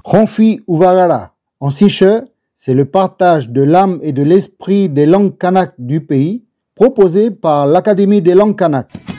Ronfi Uvarara, en Siche, c'est le partage de l'âme et de l'esprit des langues kanak du pays, proposé par l'Académie des langues kanak.